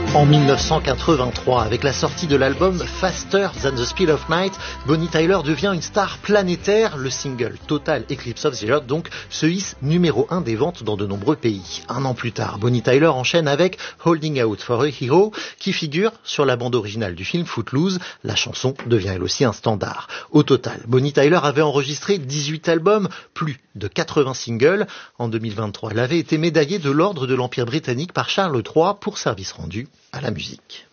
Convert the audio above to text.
En 1983, avec la sortie de l'album Faster Than the Speed of Night, Bonnie Tyler devient une star planétaire. Le single Total Eclipse of the Heart donc se hisse numéro 1 des ventes dans de nombreux pays. Un an plus tard, Bonnie Tyler enchaîne avec Holding Out for a Hero, qui figure sur la bande originale du film Footloose. La chanson devient elle aussi un standard. Au total, Bonnie Tyler avait enregistré 18 albums, plus de 80 singles. En 2023, elle avait été médaillée de l'ordre de l'Empire britannique par Charles III pour service rendu à la musique.